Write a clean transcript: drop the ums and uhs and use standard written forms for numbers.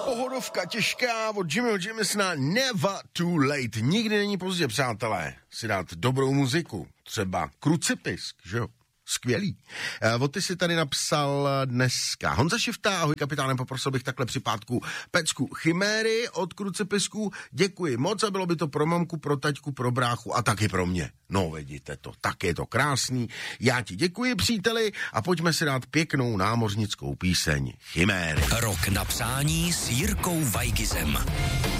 Pohodovka těžká od Jimmyho Jamisona, Never Too Late. Nikdy není pozdě, přátelé, si dát dobrou muziku. Třeba Krucipisk, že jo? Skvělý. O ty si tady napsal dneska. Honza Šifta, ahoj kapitáne, poprosil bych takhle při pátku pecku chiméry od Krucipisku. Děkuji moc a bylo by to pro mamku, pro taťku, pro bráchu a taky pro mě. No vidíte to, tak je to krásný. Já ti děkuji, příteli, a pojďme si dát pěknou námořnickou píseň Chiméry. Rok na přání s Jirkou Vajgizem.